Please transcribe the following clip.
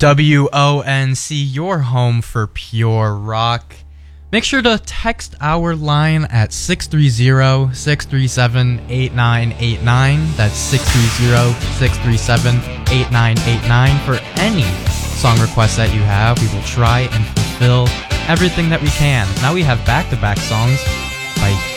WONC, your home for pure rock. Make sure to text our line at 630-637-8989. That's 630-637-8989 for any song requests that you have. We will try and fulfill everything that we can. Now we have back-to-back songs by